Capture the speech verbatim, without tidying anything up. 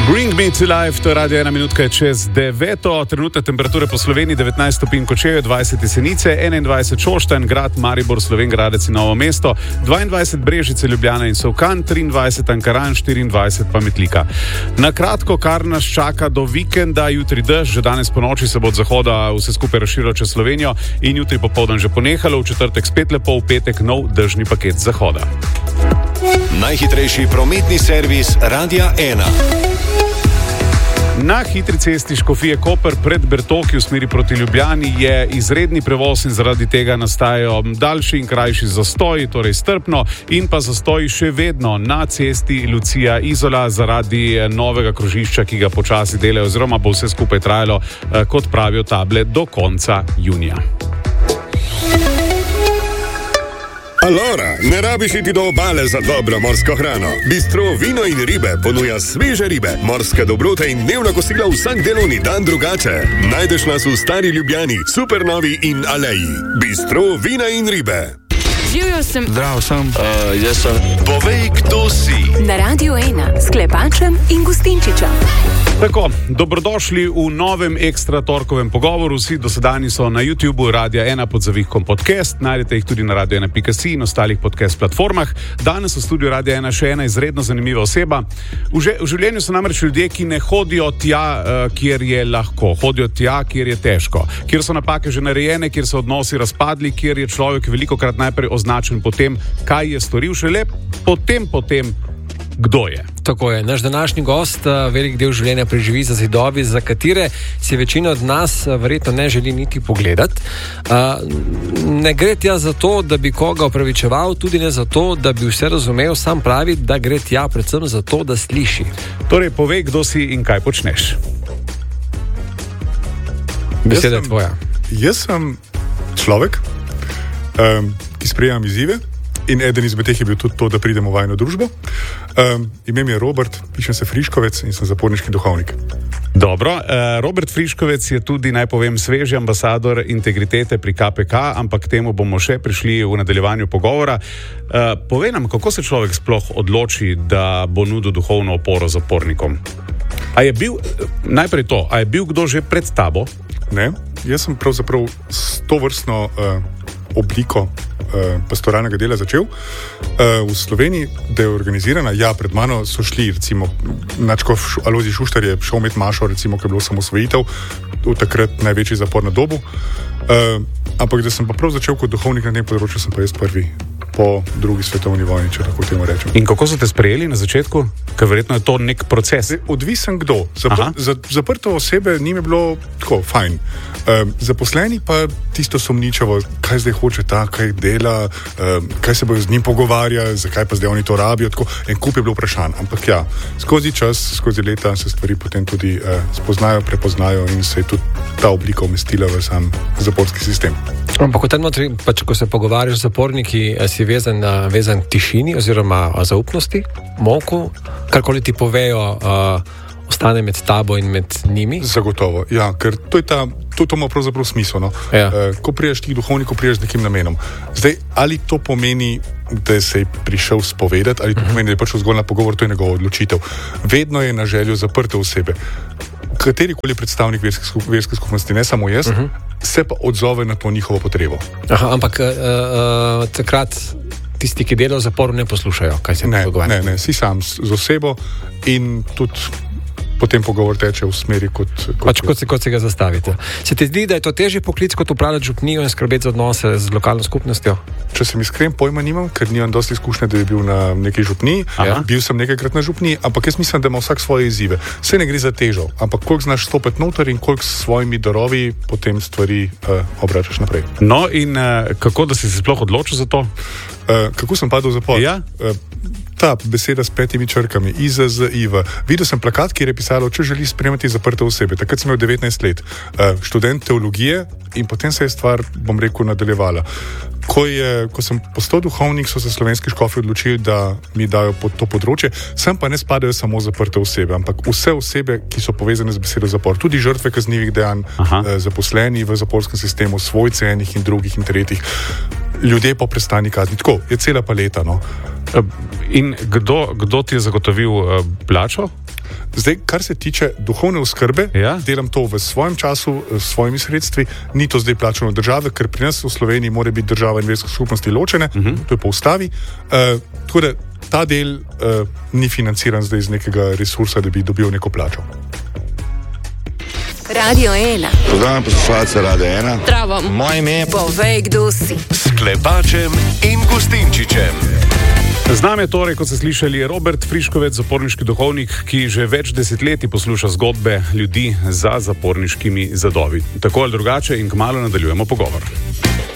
Bring me to life, to je radio ena minutka čez deveto, trenutne temperature po Sloveniji devetnajst stopinj Kočevje, dvajset Jesenice, enaindvajset Šoštanj, Grad Maribor, Slovenj Gradec in Novo mesto, dvaindvajset Brežice, Ljubljana in Solkan, triindvajset Ankaran, štiriindvajset pa Metlika. Na kratko, kar nas čaka do vikenda, jutri dež, že danes po noči se bo od zahoda vse skupaj razširilo čez Slovenijo in jutri popoldan že ponehalo, v četrtek spet lepo, v petek nov dežni paket z zahoda. Najhitrejši prometni servis Radia ena. Na hitri cesti Škofije Koper pred Bertoki v smeri proti Ljubljani je izredni prevoz in zaradi tega nastajajo daljši in krajši zastoji, torej strpno, in pa zastoji še vedno na cesti Lucija Izola zaradi novega krožišča, ki ga počasi delajo, oziroma bo vse skupaj trajalo, kot pravijo table, do konca junija. Alora, ne rabiš iti do obale za dobro morsko hrano. Bistro Vino in ribe ponuja sveže ribe, morske dobrote in dnevna kosila vsak delovni dan drugače. Najdeš nas v Stari Ljubljani, Supernovi in Aleji. Bistro Vina in ribe. Živjo sem. Zdrav sem. Uh, jaz sem. Povej, kdo si. Na Radio ena s Klepačem in Gustinčičem. Tako, dobrodošli v novem ekstra torkovem pogovoru. Vsi dosedanji so na YouTubeu Radia ena pod zavihkom podcast. Najdete jih tudi na radio ena pika si in ostalih podcast platformah. Danes v studiu Radia ena še ena izredno zanimiva oseba. V, že, v življenju so namreč ljudje, ki ne hodijo tja, uh, kjer je lahko. Hodijo tja, kjer je težko. Kjer so napake že narejene, kjer so odnosi razpadli, kjer je človek velikokrat najprej označen po tem, kaj je storil, šele potem, potem, kdo je. Tako je. Naš današnji gost velik del življenja preživi za zidovi, za katere si večina od nas verjetno ne želi niti pogledati. Ne gre tja za to, da bi koga opravičeval, tudi ne za to, da bi vse razumel, sam pravi, da gre tja predvsem za to, da sliši. Torej, povej, kdo si in kaj počneš. Beseda je tvoja. Jaz sem človek, um, ki sprejemam izzive. In eden izmed teh je bil tudi to, da pridemo v vajno družbo. Um, ime mi je Robert, pišem se Friškovec in sem zaporniški duhovnik. Dobro, uh, Robert Friškovec je tudi, naj povem, sveži ambasador integritete pri K P K, ampak k temu bomo še prišli v nadaljevanju pogovora. Uh, povej nam, kako se človek sploh odloči, da bo nudil duhovno oporo zapornikom? A je bil, najprej to, a je bil kdo že pred tabo? Ne, jaz sem pravzaprav s to vrstno uh, obliko pastoralnega dela začel v Sloveniji, da je organizirana. Ja, pred mano so šli, recimo, nadškof Alojzij Šuštar je šel met mašo, recimo, ko je bilo osamosvojitev, v takrat največji zapor na Dobu. Uh, ampak da sem pa prav začel kot duhovnik na tem področju, sem pa jaz prvi po drugi svetovni vojni, če tako temu rečem. In kako so te sprejeli na začetku? Ker verjetno je to nek proces. Odvisen kdo. Zapr za, zaprto osebe ni mi bilo tako, fajn. Um, zaposleni pa tisto sumničavo, kaj zdaj hoče ta, kaj dela, um, kaj se bojo z njim pogovarja, zakaj pa zdaj oni to rabijo, tako. En kup je bilo vprašanj. Ampak ja, skozi čas, skozi leta se stvari potem tudi uh, spoznajo, prepoznajo in se je tudi ta oblika umestila v sam zaporski sistem. Ampak v tem notri, pač, ko se pogovarjaš z zaporniki, si vezan na vezan tišini oziroma zaupnosti, molku, karkoli ti povejo, uh, ostane med tabo in med njimi? Zagotovo, ja, ker to je ta, to, to ima pravzaprav smisel, no? Ja. Uh, ko priješ ti duhovnik, ko priješ z nekim namenom. Zdaj, ali to pomeni, da se je prišel spovedati, ali to uh-huh. pomeni, da je prišel zgolj na pogovor, to je njegova odločitev. Vedno je na željo zaprte osebe. Katerikoli predstavnik verske skupnosti, ne samo jaz, uh-huh. se pa odzove na to njihovo potrebo. Aha, ampak uh, uh, takrat tisti, ki delajo v zaporu, ne poslušajo, kaj se ne pogovarja. Ne, ne, si sam z osebo in tudi potem pogovor teče v smeri, kot, kot, pač, kot, se, kot se ga zastavite. Se ti zdi, da je to težji poklic, kot upravljati župnijo in skrbeti za odnose z lokalno skupnostjo? Če sem iskren, pojma nimam, ker nimam dosti izkušnje, da bi bil na neki župniji. Aha. Bil sem nekajkrat na župniji, ampak jaz mislim, da ima vsak svoje izzive. Vse ne gre za težo, ampak koliko znaš stopiti noter in koliko s svojimi darovi potem stvari uh, obračaš naprej. No in uh, kako, da si se sploh odločil za to? Uh, kako sem padel v zapor? Ja? Uh, Ta beseda s petimi črkami, I Z Z I V. Videl sem plakat, kjer je pisalo, če želi spremati zaprte osebe. Takrat sem imel devetnajst let, študent teologije in potem se je stvar, bom rekel, nadaljevala. Ko, je, ko sem postal duhovnik, so se slovenski škofi odločili, da mi dajo pod to področje. Sem pa ne spadajo samo zaprte osebe, ampak vse osebe, ki so povezane z besedo zapor. Tudi žrtve kaznivih dejanj, zaposleni v zaporskem sistemu, svojci enih in drugih in tretjih. Ljudje po prestani kazni. Tako, je cela paleta, no. In kdo, kdo ti je zagotovil uh, plačo? Zdaj, kar se tiče duhovne oskrbe, Ja. delam to v svojem času, s svojimi sredstvi, ni to zdaj plačano od države, ker pri nas v Sloveniji mora biti država in verske skupnosti ločene, uh -huh. to je po ustavi. Uh, tako da ta del uh, ni financiran zdaj iz nekega resursa, da bi dobil neko plačo. Radio ena. Pozdravljam poslušalce Radia ena. Zdravo. Moje ime je Povej, kdo si. S Klepačem in Gustinčičem. Z nami je torej, kot ste slišali, Robert Friškovec, zaporniški duhovnik, ki že več desetletij posluša zgodbe ljudi za zaporniškimi zadovi. Tako ali drugače in kmalu nadaljujemo pogovor.